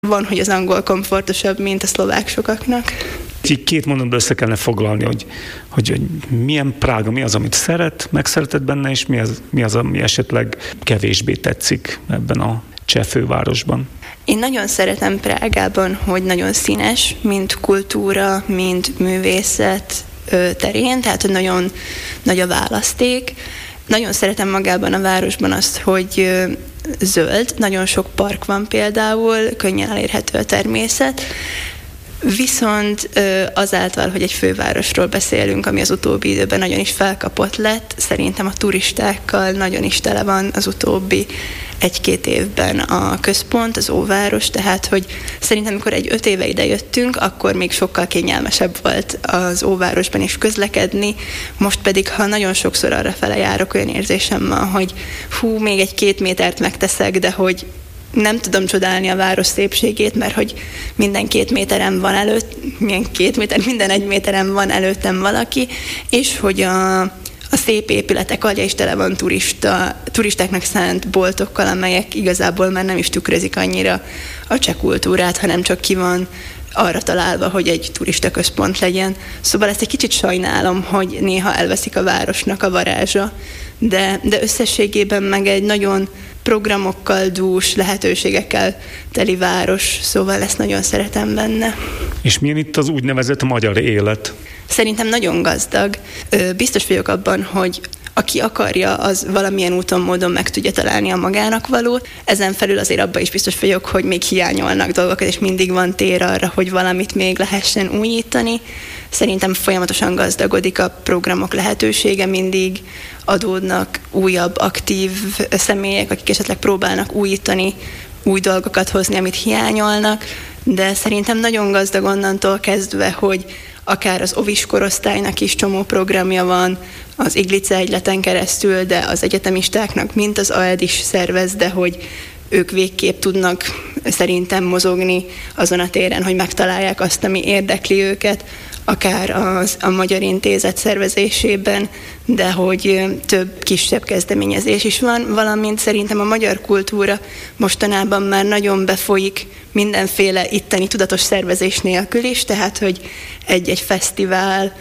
Van, hogy az angol komfortosabb, mint a szlovák sokaknak. Így 2 mondatban össze kellene foglalni, hogy milyen Prága, mi az, amit megszeretett benne, és mi az, ami esetleg kevésbé tetszik ebben a cseh fővárosban. Én nagyon szeretem Prágában, hogy nagyon színes, mind kultúra, mind művészet terén, tehát hogy nagyon nagy a választék. Nagyon szeretem magában a városban azt, hogy zöld, nagyon sok park van például, könnyen elérhető a természet, viszont azáltal, hogy egy fővárosról beszélünk, ami az utóbbi időben nagyon is felkapott lett, szerintem a turistákkal nagyon is tele van az utóbbi 1-2 évben a központ, az óváros, tehát hogy szerintem, amikor 5 éve ide jöttünk, akkor még sokkal kényelmesebb volt az óvárosban is közlekedni, most pedig, ha nagyon sokszor arrafele járok, olyan érzésem van, hogy még 1-2 métert megteszek, de hogy nem tudom csodálni a város szépségét, mert hogy minden 2 méteren van minden 1 méteren van előttem valaki, és hogy a szép épületek alja is tele van turistáknak szánt boltokkal, amelyek igazából már nem is tükrözik annyira a cseh kultúrát, hanem csak ki van arra találva, hogy egy turista központ legyen. Szóval ezt egy kicsit sajnálom, hogy néha elveszik a városnak a varázsa, de összességében meg egy nagyon programokkal dús, lehetőségekkel teli város, szóval ezt nagyon szeretem benne. És milyen itt az úgynevezett magyar élet? Szerintem nagyon gazdag. Biztos vagyok abban, hogy aki akarja, az valamilyen úton, módon meg tudja találni a magának valót. Ezen felül azért abban is biztos vagyok, hogy még hiányolnak dolgokat, és mindig van tér arra, hogy valamit még lehessen újítani. Szerintem folyamatosan gazdagodik a programok lehetősége, mindig adódnak újabb, aktív személyek, akik esetleg próbálnak újítani, új dolgokat hozni, amit hiányolnak, de szerintem nagyon gazdag onnantól kezdve, hogy akár az ovis korosztálynak is csomó programja van, az Iglice egyleten keresztül, de az egyetemistáknak, mint az AED is szervez, de hogy ők végképp tudnak szerintem mozogni azon a téren, hogy megtalálják azt, ami érdekli őket, akár a Magyar Intézet szervezésében, de hogy több kisebb kezdeményezés is van, valamint szerintem a magyar kultúra mostanában már nagyon befolyik mindenféle itteni tudatos szervezés nélkül is, tehát hogy egy fesztivál,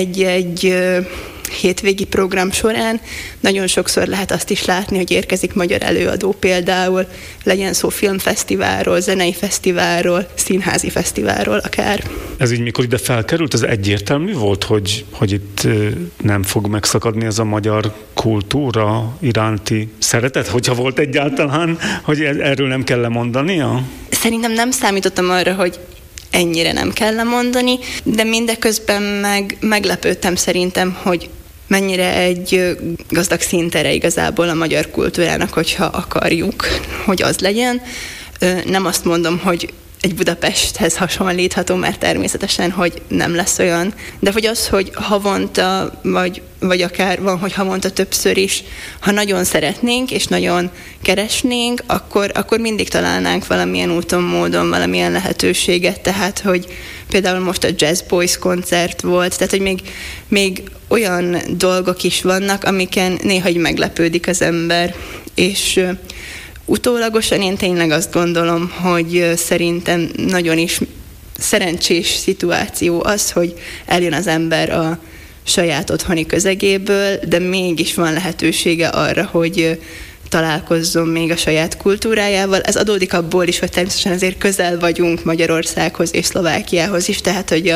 egy hétvégi program során nagyon sokszor lehet azt is látni, hogy érkezik magyar előadó például, legyen szó filmfesztiválról, zenei fesztiválról, színházi fesztiválról akár. Ez így mikor ide felkerült, ez egyértelmű volt, hogy itt nem fog megszakadni ez a magyar kultúra iránti szeretet, hogyha volt egyáltalán, hogy erről nem kell lemondania? Szerintem nem számítottam arra, hogy ennyire nem kell lemondani, de mindeközben meglepődtem szerintem, hogy mennyire egy gazdag színtere igazából a magyar kultúrának, hogyha akarjuk, hogy az legyen. Nem azt mondom, hogy egy Budapesthez hasonlítható, mert természetesen, hogy nem lesz olyan, de hogy az, hogy havonta, vagy akár van, hogy havonta többször is, ha nagyon szeretnénk, és nagyon keresnénk, akkor mindig találnánk valamilyen úton, módon, valamilyen lehetőséget, tehát, hogy például most a Jazz Boys koncert volt, tehát, hogy még olyan dolgok is vannak, amiken néha így meglepődik az ember, és utólagosan én tényleg azt gondolom, hogy szerintem nagyon is szerencsés szituáció az, hogy eljön az ember a saját otthoni közegéből, de mégis van lehetősége arra, hogy találkozzon még a saját kultúrájával. Ez adódik abból is, hogy természetesen azért közel vagyunk Magyarországhoz és Szlovákiához is, tehát hogy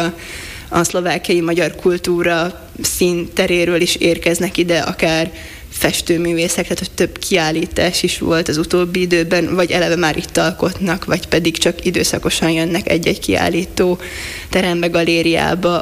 a szlovákiai magyar kultúra színteréről is érkeznek ide akár festőművészek, tehát hogy több kiállítás is volt az utóbbi időben, vagy eleve már itt alkotnak, vagy pedig csak időszakosan jönnek egy-egy kiállító terembe, galériába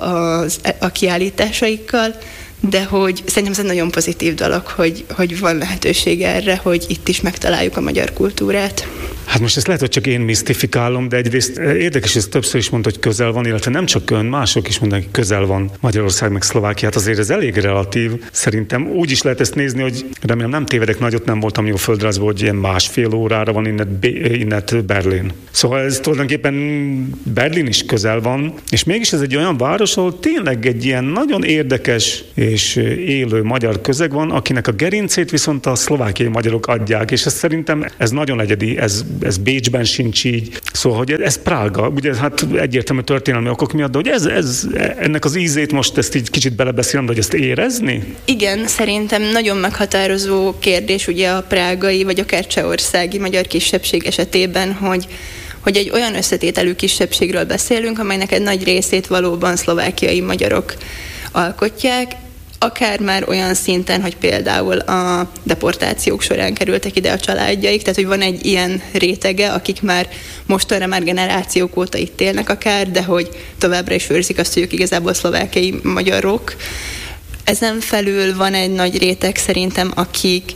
a kiállításaikkal, de hogy szerintem ez egy nagyon pozitív dolog, hogy van lehetőség erre, hogy itt is megtaláljuk a magyar kultúrát. Hát most ezt lehet, hogy csak én misztifikálom, de egyrészt érdekes, hogy többször is mondta, hogy közel van, illetve nem csak ön, mások is mondanak, hogy közel van Magyarország meg Szlovákia, hát azért ez elég relatív. Szerintem úgy is lehet ezt nézni, hogy remélem nem tévedek, nagyot nem voltam jó földrajzból, hogy ilyen 1,5 órára van innen Berlin. Szóval ez tulajdonképpen Berlin is közel van, és mégis ez egy olyan város, ahol tényleg egy ilyen nagyon érdekes és élő magyar közeg van, akinek a gerincét viszont a szlovákiai magyarok adják, és ez szerintem ez nagyon egyedi, ez ez Bécsben sincs így. Szóval, hogy ez Prága, ugye hát egyértelmű történelmi okok miatt, de hogy ennek az ízét most ezt így kicsit belebeszélem, de hogy ezt érezni? Igen, szerintem nagyon meghatározó kérdés ugye a prágai, vagy akár csehországi magyar kisebbség esetében, hogy egy olyan összetételű kisebbségről beszélünk, amelynek egy nagy részét valóban szlovákiai magyarok alkotják, akár már olyan szinten, hogy például a deportációk során kerültek ide a családjaik, tehát hogy van egy ilyen rétege, akik már mostanra már generációk óta itt élnek akár, de hogy továbbra is őrzik azt, hogy ők igazából szlovákiai magyarok. Ezen felül van egy nagy réteg szerintem, akik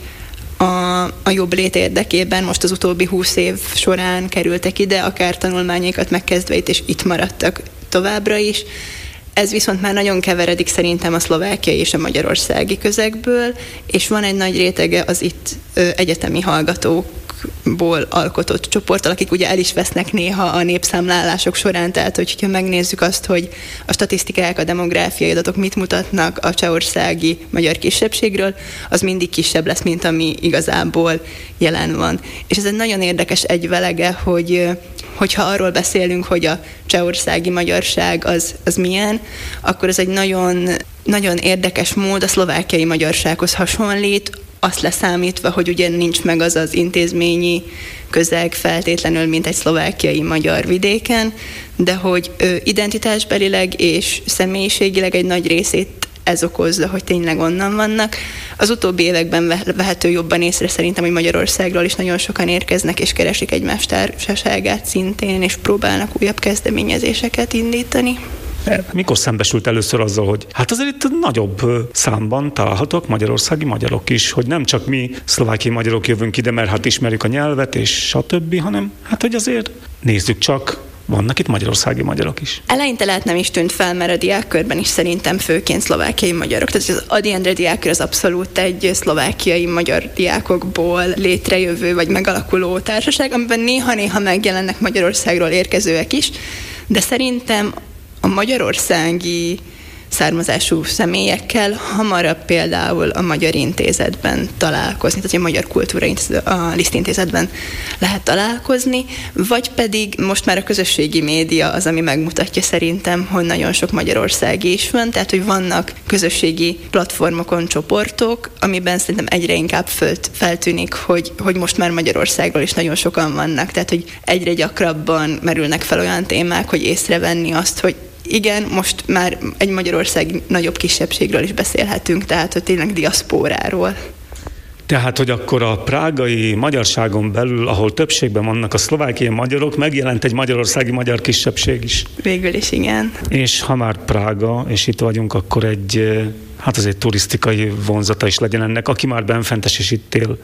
a jobb lét érdekében most az utóbbi 20 év során kerültek ide, akár tanulmányaikat megkezdve itt, és itt maradtak továbbra is. Ez viszont már nagyon keveredik szerintem a szlovákiai és a magyarországi közegből, és van egy nagy rétege az itt egyetemi hallgatókból alkotott csoporttal, akik ugye el is vesznek néha a népszámlálások során, tehát hogyha megnézzük azt, hogy a statisztikák, a demográfiai adatok mit mutatnak a csehországi magyar kisebbségről, az mindig kisebb lesz, mint ami igazából jelen van. És ez egy nagyon érdekes egyvelege, hogyha arról beszélünk, hogy a csehországi magyarság az milyen, akkor ez egy nagyon, nagyon érdekes mód a szlovákiai magyarsághoz hasonlít, azt leszámítva, hogy ugye nincs meg az az intézményi közeg feltétlenül, mint egy szlovákiai magyar vidéken, de hogy identitásbelileg és személyiségileg egy nagy részét ez okozza, hogy tényleg onnan vannak. Az utóbbi években vehető jobban észre szerintem, hogy Magyarországról is nagyon sokan érkeznek, és keresik egymás társaságát szintén, és próbálnak újabb kezdeményezéseket indítani. Mikor szembesült először azzal, hogy hát azért itt nagyobb számban találhatók magyarországi magyarok is, hogy nem csak mi szlovákiai magyarok jövünk ide, mert hát ismerjük a nyelvet és stb., hanem hát hogy azért nézzük csak, vannak itt magyarországi magyarok is. Eleinte lehet nem is tűnt fel, mert a diákkörben is szerintem főként szlovákiai magyarok. Tehát az Ady Endre diákkör az abszolút egy szlovákiai magyar diákokból létrejövő vagy megalakuló társaság, amiben néha-néha megjelennek Magyarországról érkezőek is, de szerintem a magyarországi származású személyekkel hamarabb például a Magyar Intézetben találkozni, tehát a Magyar Kultúra a Liszt Intézetben lehet találkozni, vagy pedig most már a közösségi média az, ami megmutatja szerintem, hogy nagyon sok magyarországi is van, tehát hogy vannak közösségi platformokon csoportok, amiben szerintem egyre inkább feltűnik, hogy most már Magyarországról is nagyon sokan vannak, tehát hogy egyre gyakrabban merülnek fel olyan témák, hogy észrevenni azt, hogy igen, most már egy magyarországi nagyobb kisebbségről is beszélhetünk, tehát hogy tényleg diaszpóráról. Tehát, hogy akkor a prágai magyarságon belül, ahol többségben vannak a szlovákiai magyarok, megjelent egy magyarországi magyar kisebbség is. Végül is igen. És ha már Prága, és itt vagyunk, akkor azért turisztikai vonzata is legyen ennek. Aki már benfentes és itt él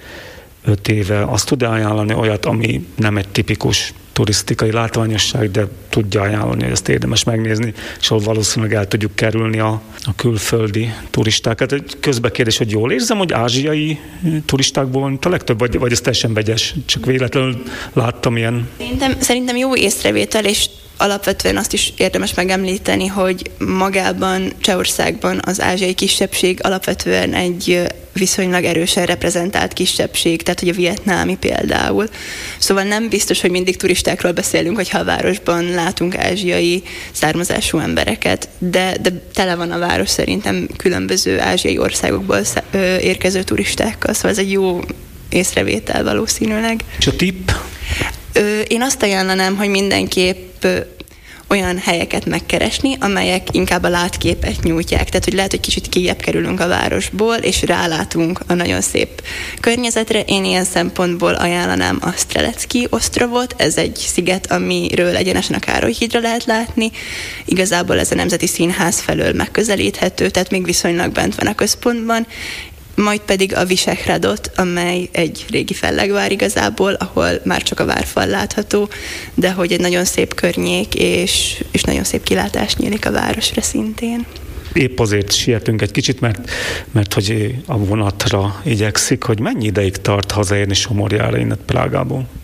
5 éve, azt tud ajánlani olyat, ami nem egy tipikus turisztikai látványosság, de tudja ajánlani, hogy ezt érdemes megnézni, és ahol valószínűleg el tudjuk kerülni a külföldi turistákat. Egy közbekérdés, hogy jól érzem, hogy ázsiai turistákból van a legtöbb, vagy ez teljesen vegyes? Csak véletlenül láttam ilyen. Szerintem jó észrevétel, és alapvetően azt is érdemes megemlíteni, hogy magában Csehországban az ázsiai kisebbség alapvetően egy viszonylag erősen reprezentált kisebbség, tehát hogy a vietnámi például. Szóval nem biztos, hogy mindig turistákról beszélünk, hogyha a városban látunk ázsiai származású embereket, de tele van a város szerintem különböző ázsiai országokból érkező turistákkal, szóval ez egy jó észrevétel valószínűleg. És a tipp? Én azt ajánlanám, hogy mindenképp olyan helyeket megkeresni, amelyek inkább a látképet nyújtják. Tehát, hogy lehet, hogy kicsit kijebb kerülünk a városból, és rálátunk a nagyon szép környezetre. Én ilyen szempontból ajánlanám a Strelecki ostrovot. Ez egy sziget, amiről egyenesen a Károly-hídra lehet látni. Igazából ez a Nemzeti Színház felől megközelíthető, tehát még viszonylag bent van a központban. Majd pedig a Vyšehradot, amely egy régi fellegvár igazából, ahol már csak a várfal látható, de hogy egy nagyon szép környék, és nagyon szép kilátás nyílik a városra szintén. Épp azért sietünk egy kicsit, mert hogy a vonatra igyekszik, hogy mennyi ideig tart hazaérni Somorjára innen Prágából?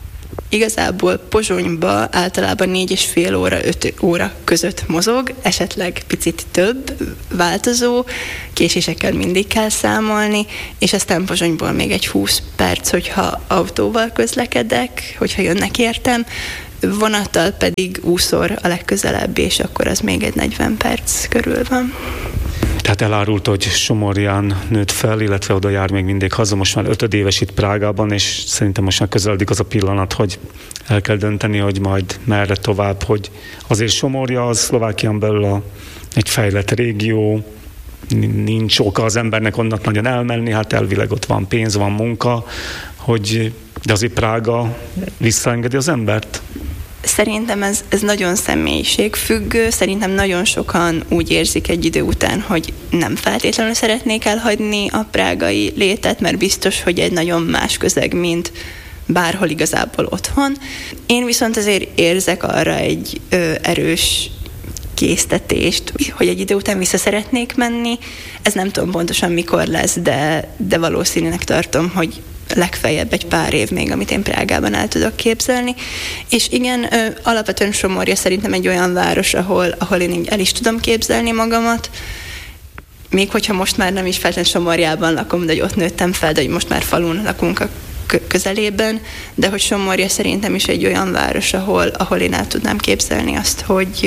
igazából Pozsonyba általában 4,5 óra, 5 óra között mozog, esetleg picit több, változó, késésekkel mindig kell számolni, és aztán Pozsonyból még egy 20 perc, hogyha autóval közlekedek, hogyha jönnek értem, vonattal pedig úszor a legközelebb, és akkor az még egy 40 perc körül van. Tehát elárult, hogy Somorján nőtt fel, illetve oda jár még mindig haza, most már 5 éves itt Prágában, és szerintem most már közeledik az a pillanat, hogy el kell dönteni, hogy majd merre tovább, hogy azért Somorja az Szlovákián belül egy fejlett régió, nincs oka az embernek onnan nagyon elmenni, hát elvileg ott van pénz, van munka, de azért Prága visszaengedi az embert? Szerintem ez nagyon személyiségfüggő, szerintem nagyon sokan úgy érzik egy idő után, hogy nem feltétlenül szeretnék elhagyni a prágai létet, mert biztos, hogy egy nagyon más közeg, mint bárhol igazából otthon. Én viszont azért érzek arra egy erős késztetést, hogy egy idő után vissza szeretnék menni. Ez nem tudom pontosan mikor lesz, de valószínűleg tartom, hogy legfeljebb egy pár év még, amit én Prágában el tudok képzelni. És igen, alapvetően Somorja szerintem egy olyan város, ahol én így el is tudom képzelni magamat, még hogyha most már nem is feltétlenül Somorjában lakom, de hogy ott nőttem fel, de hogy most már falun lakunk a közelében, de hogy Somorja szerintem is egy olyan város, ahol én el tudnám képzelni azt,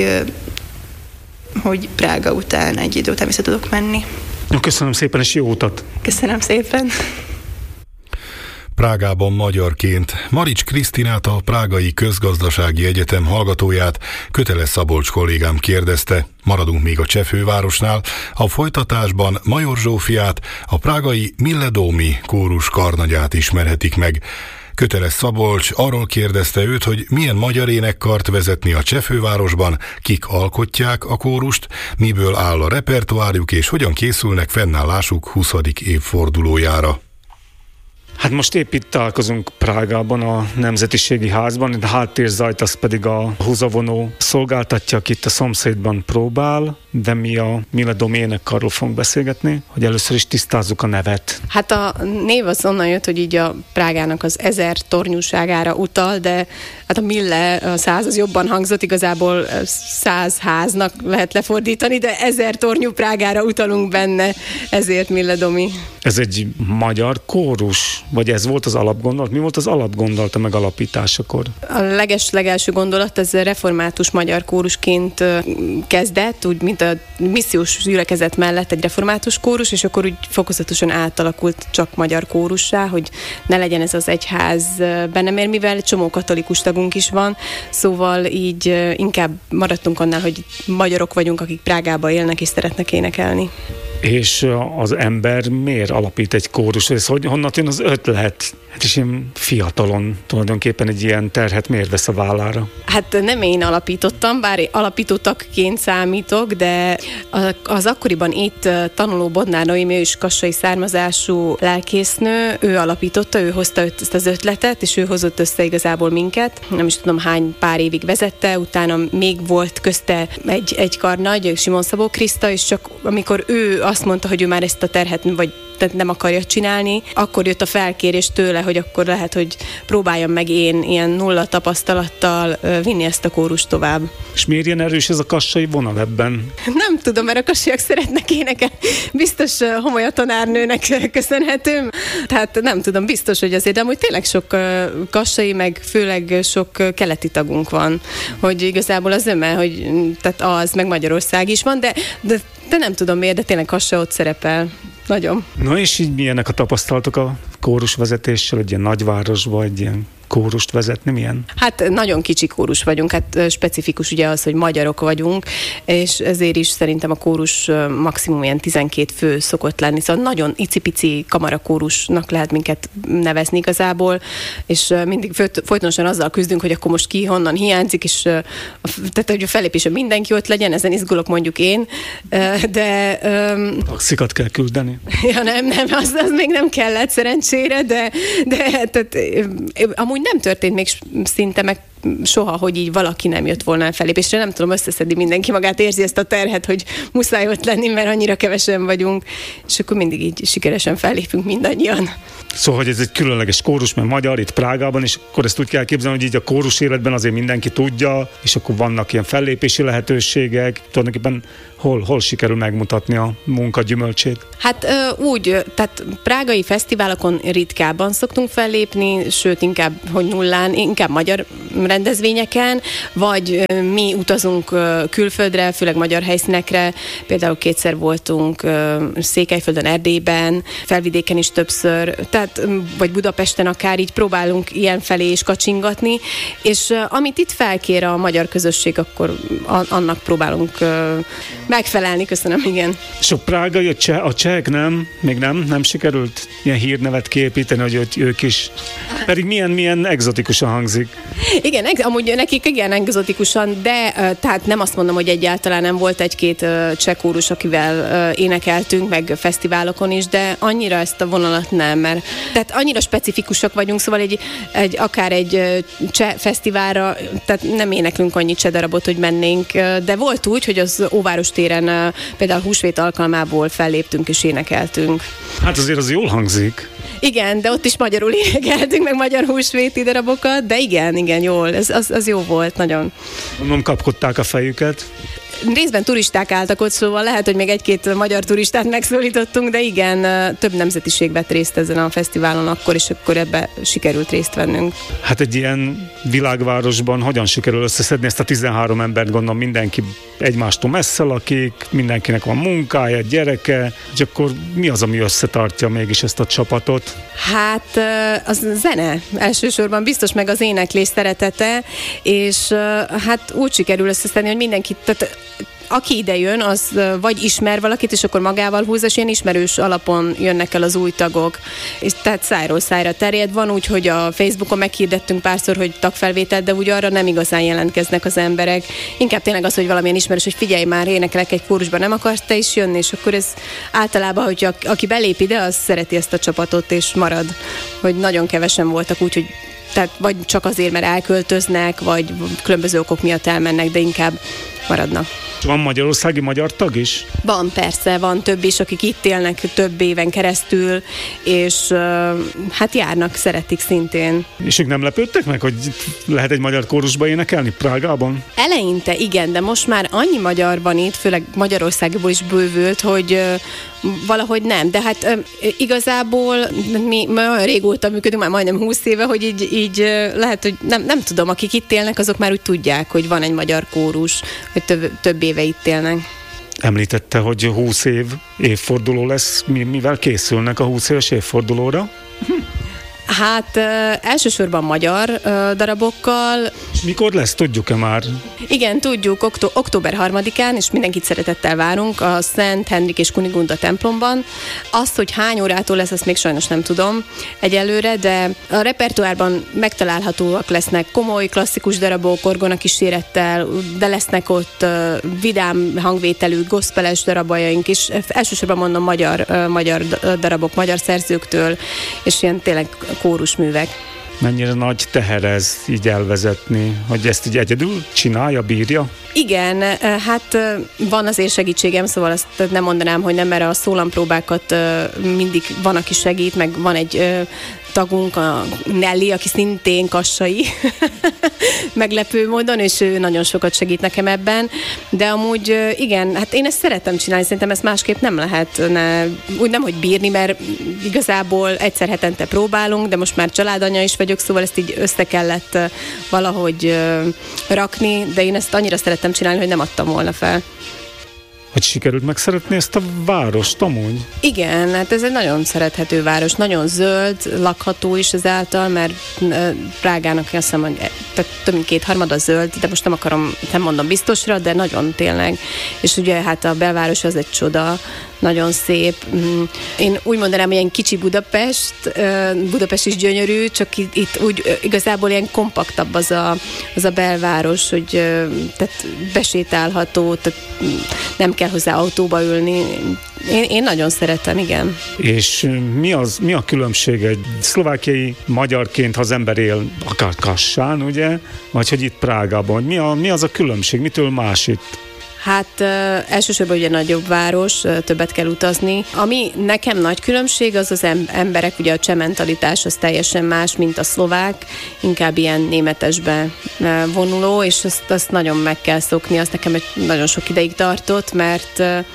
hogy Prága után egy idő után vissza tudok menni. Köszönöm szépen, és jó utat! Köszönöm szépen! Prágában magyarként Marics Krisztinát, a Prágai Közgazdasági Egyetem hallgatóját Köteles Szabolcs kollégám kérdezte. Maradunk még a cseh fővárosnál. A folytatásban Major Zsófiát, a prágai Mille Domi kórus karnagyát ismerhetik meg. Köteles Szabolcs arról kérdezte őt, hogy milyen magyar énekkart vezetni a cseh fővárosban, kik alkotják a kórust, miből áll a repertoárjuk és hogyan készülnek fennállásuk 20. évfordulójára. Hát most épp itt találkozunk Prágában, a Nemzetiségi Házban, de háttérzajt az pedig a húzavonó szolgáltatja, aki itt a szomszédban próbál, de mi a Mille Domi énekkarról fogunk beszélgetni, hogy először is tisztázzuk a nevet. Hát a név az onnan jött, hogy így a Prágának az 1000 tornyúságára utal, de hát a Mille, a 100 az jobban hangzott, igazából 100 háznak lehet lefordítani, de 1000 tornyú Prágára utalunk benne, ezért Mille Domi. Ez egy magyar kórus, vagy ez volt az alapgondolat? Mi volt az alapgondolat a megalapításakor? A legelső gondolat az református magyar kórusként kezdett, úgy mint a missziós gyülekezet mellett egy református kórus, és akkor úgy fokozatosan átalakult csak magyar kórussá, hogy ne legyen ez az egyház benne, mert mivel egy csomó katolikus tagunk is van, szóval így inkább maradtunk annál, hogy magyarok vagyunk, akik Prágában élnek és szeretnek énekelni. És az ember miért alapít egy kórus? Ez honnan jön az ötlet? Hát és én fiatalon tulajdonképpen egy ilyen terhet miért vesz a vállára? Hát nem én alapítottam, bár alapítottakként számítok, de az akkoriban itt tanuló Bodnár Noémi, ő is kassai származású lelkésznő, ő alapította, ő hozta ezt az ötletet, és ő hozott össze igazából minket. Nem is tudom hány pár évig vezette, utána még volt közte egy karnagy, Simon Szabó Kriszta, és csak amikor ő azt mondta, hogy ő már ezt a terhet tehát nem akarja csinálni, akkor jött a felkérés tőle, hogy akkor lehet, hogy próbáljam meg én ilyen nulla tapasztalattal vinni ezt a kórust tovább. És miért ilyen erős ez a kassai vonal ebben? Nem tudom, mert a kassaiak szeretnek énekelni. Biztos Homolya tanárnőnek köszönhető. Tehát nem tudom, biztos, hogy azért, de amúgy tényleg sok kassai, meg főleg sok keleti tagunk van, hogy igazából az öme, hogy tehát az, meg Magyarország is van, de nem tudom miért, de tényleg Kassa ott szerepel. Nagyon. Na és így milyenek a tapasztalatok a kórusvezetéssel, egy ilyen nagyvárosban, egy ilyen kórust vezetni, milyen? Hát nagyon kicsi kórus vagyunk, hát specifikus ugye az, hogy magyarok vagyunk, és ezért is szerintem a kórus maximum ilyen 12 fő szokott lenni, szóval nagyon icipici kamarakórusnak lehet minket nevezni igazából, és mindig folytonosan azzal küzdünk, hogy akkor most ki honnan hiányzik, és tehát hogy a fellépésben mindenki ott legyen, ezen izgulok mondjuk én, de... Taxikat kell küldeni? Ja nem, az még nem kellett szerencsére, de tehát, amúgy nem történt még szinte meg soha, hogy így valaki nem jött volna el fellépésre. Nem tudom összeszedni, mindenki magát érzi ezt a terhet, hogy muszáj ott lenni, mert annyira kevesen vagyunk, és akkor mindig így sikeresen fellépünk mindannyian. Szóval, hogy ez egy különleges kórus, mert magyar itt Prágában, és akkor ezt úgy kell képzelni, hogy így a kórus életben azért mindenki tudja, és akkor vannak ilyen fellépési lehetőségek. Tulajdonképpen hol sikerül megmutatni a munka gyümölcsét? Hát úgy, tehát prágai fesztiválokon ritkábban szoktunk fellépni, sőt inkább, hogy nullán, inkább magyar rendezvényeken, vagy mi utazunk külföldre, főleg magyar helyszínekre, például 2-szer voltunk Székelyföldön, Erdélyben, Felvidéken is többször, tehát, vagy Budapesten akár így próbálunk ilyen felé is kacsingatni, és amit itt felkér a magyar közösség, akkor annak próbálunk megfelelni, köszönöm, igen. Sok prágai, a csehek még nem sikerült ilyen hírnevet kiépíteni, hogy ők is, pedig milyen egzotikusan hangzik. Igen, amúgy nekik igen egzotikusan, de tehát nem azt mondom, hogy egyáltalán nem volt egy-két cseh kórus, akivel énekeltünk, meg fesztiválokon is, de annyira ezt a vonalat nem, mert tehát annyira specifikusak vagyunk, szóval akár egy cseh fesztiválra, tehát nem éneklünk annyi cseh darabot, hogy mennénk, de volt úgy, hogy az Óváros téren például húsvét alkalmából felléptünk és énekeltünk. Hát azért az jól hangzik. Igen, de ott is magyarul énekeltünk, meg magyar húsvéti darabokat, de igen, jól, az jó volt, nagyon. Mondom, kapkodták a fejüket. Részben turisták álltak ott, szóval lehet, hogy még egy-két magyar turistát megszólítottunk, de igen, több nemzetiség vett részt ezen a fesztiválon akkor, és akkor ebbe sikerült részt vennünk. Hát egy ilyen világvárosban hogyan sikerül összeszedni ezt a 13 embert, gondolom mindenki egymástól messze lakik, mindenkinek van munkája, gyereke, és akkor mi az, ami összetartja mégis ezt a csapatot? Hát az zene elsősorban biztos, meg az éneklés szeretete, és hát úgy sikerül összeszedni, hogy mindenki, tehát aki ide jön, az vagy ismer valakit, és akkor magával húz, és ilyen ismerős alapon jönnek el az új tagok. És tehát szájról szájra terjed. Van úgy, hogy a Facebookon meghirdettünk párszor, hogy tagfelvételt, de úgy arra nem igazán jelentkeznek az emberek. Inkább tényleg az, hogy valamilyen ismerős, hogy figyelj már, énekelek egy kórusban, nem akarsz te is jönni, és akkor ez általában, hogy aki belép ide, az szereti ezt a csapatot, és marad. Hogy nagyon kevesen voltak úgy, hogy tehát vagy csak azért, mert elköltöznek, vagy különböző okok miatt elmennek, de inkább maradnak. Van magyarországi magyar tag is? Van, persze, van több is, akik itt élnek több éven keresztül, és hát járnak, szeretik szintén. És ők nem lepődtek meg, hogy lehet egy magyar kórusba énekelni Prágában? Eleinte igen, de most már annyi magyar van itt, főleg Magyarországból is bővült, hogy valahogy nem, de hát igazából mi olyan régóta működünk, már majdnem 20 éve, hogy így lehet, hogy nem tudom, akik itt élnek, azok már úgy tudják, hogy van egy magyar kórus, hogy több éve itt élnek. Említette, hogy 20 évforduló lesz, mivel készülnek a 20 éves évfordulóra? Hát elsősorban magyar darabokkal. És mikor lesz, tudjuk-e már? Igen, tudjuk, október 3-án, és mindenkit szeretettel várunk a Szent Henrik és Kunigunda templomban. Azt, hogy hány órától lesz, azt még sajnos nem tudom egyelőre, de a repertoárban megtalálhatóak lesznek komoly, klasszikus darabok, orgonakísérettel, de lesznek ott vidám hangvételű, gospeles darabajaink is. Elsősorban mondom magyar darabok, magyar szerzőktől, és ilyen tényleg kórusművek. Mennyire nagy teher ez így elvezetni, hogy ezt így egyedül csinálja, bírja? Igen, hát van azért segítségem, szóval azt nem mondanám, hogy nem, mert a szólampróbákat mindig van, aki segít, meg van egy tagunk, a Nelly, aki szintén kassai, meglepő módon, és ő nagyon sokat segít nekem ebben, de amúgy igen, hát én ezt szeretem csinálni, szerintem ezt másképp nem lehet, úgy nem, hogy bírni, mert igazából egyszer hetente próbálunk, de most már családanya is vagyok, szóval ezt így össze kellett valahogy rakni, de én ezt annyira szeretem csinálni, hogy nem adtam volna fel. Hogy sikerült megszeretni ezt a várost amúgy? Igen, hát ez egy nagyon szerethető város, nagyon zöld, lakható is ezáltal, mert Prágának azt hiszem, hogy több mint 2/3 zöld, de most nem mondom biztosra, de nagyon tényleg. És ugye hát a belváros az egy csoda, nagyon szép. Én úgy mondanám, hogy ilyen kicsi Budapest is gyönyörű, csak itt úgy igazából ilyen kompaktabb az a belváros, hogy tehát besétálható, tehát nem kell hozzá autóba ülni. Én nagyon szeretem, igen. És mi a különbség egy szlovákiai magyarként, ha az ember él akár Kassán, ugye, vagy hogy itt Prágában, mi az a különbség, mitől más itt? Hát elsősorban ugye nagyobb város, többet kell utazni. Ami nekem nagy különbség, az emberek, ugye a cseh mentalitás az teljesen más, mint a szlovák, inkább ilyen németesbe vonuló, és azt nagyon meg kell szokni, azt nekem nagyon sok ideig tartott, mert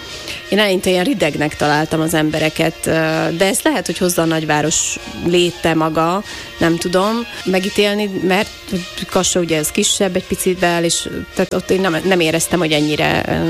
én eleinte ilyen ridegnek találtam az embereket, de ez lehet, hogy hozza a nagyváros léte maga, nem tudom megítélni, mert Kassa ugye ez kisebb egy picivel, és tehát ott én nem éreztem, hogy ennyire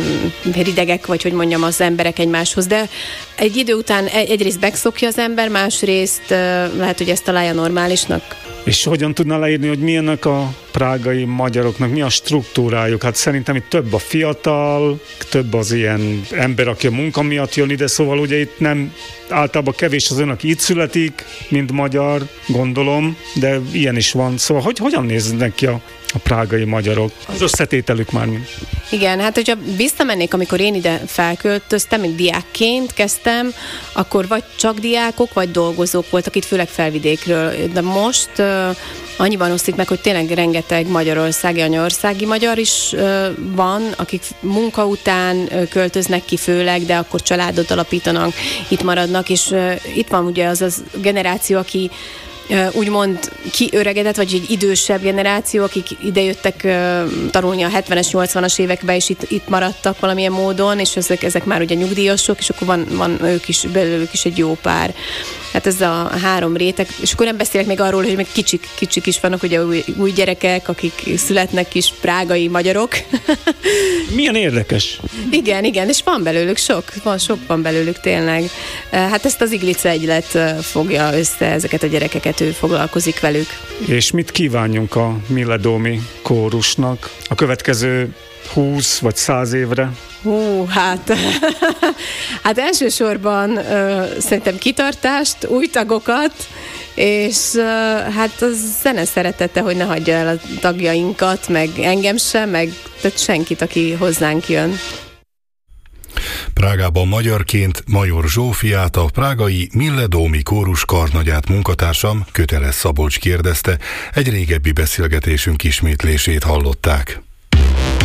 ridegek, vagy hogy mondjam, az emberek egymáshoz, de egy idő után egyrészt megszokja az ember, másrészt lehet, hogy ezt találja normálisnak. És hogyan tudná leírni, hogy milyenek a prágai magyaroknak, mi a struktúrájuk? Hát szerintem itt több a fiatal, több az ilyen ember, aki a munka miatt jön ide, szóval ugye itt nem általában kevés az ön, aki itt születik, mint magyar, gondolom, de ilyen is van. Szóval hogyan néznek ki a prágai magyarok? Az összetételük már mind. Igen, hát hogyha visszamennék, amikor én ide felköltöztem, mint diákként kezdtem, akkor vagy csak diákok, vagy dolgozók voltak itt, főleg felvidékről. De most annyiban osztik meg, hogy tényleg rengeteg magyarországi, anyaországi magyar is van, akik munka után költöznek ki főleg, de akkor családot alapítanak, itt maradnak, és itt van ugye az generáció, aki úgymond kiöregedett, vagy egy idősebb generáció, akik idejöttek tanulni a 70-es, 80-as években, és itt maradtak valamilyen módon, és ezek már ugye nyugdíjasok, és akkor van belőlük is egy jó pár. Hát ez a három réteg, és akkor nem beszélek még arról, hogy még kicsik is vannak, ugye új gyerekek, akik születnek is prágai magyarok. Milyen érdekes. Igen, és van belőlük sok van belőlük tényleg. Hát ezt az Iglice Egylet fogja össze ezeket a gyerekeket, ő foglalkozik velük. És mit kívánjunk a Milledomi kórusnak a következő 20 vagy 100 évre? Hát elsősorban szerintem kitartást, új tagokat, és hát a zene szeretete, hogy ne hagyja el a tagjainkat, meg engem sem, meg tehát senkit, aki hozzánk jön. Prágában magyarként Major Zsófiát, a prágai Milledomi kórus karnagyát munkatársam, Köteles Szabolcs kérdezte, egy régebbi beszélgetésünk ismétlését hallották.